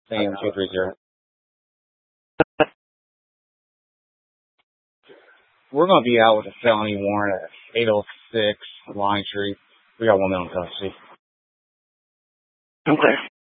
Same 230. We're going to be out with a felony warrant at 806 Line Street. We got 1 minute custody. Okay.